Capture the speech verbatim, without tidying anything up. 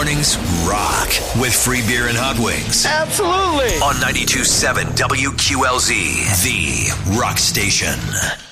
Mornings rock with free beer and hot wings. Absolutely. On ninety-two point seven W Q L Z, the rock station.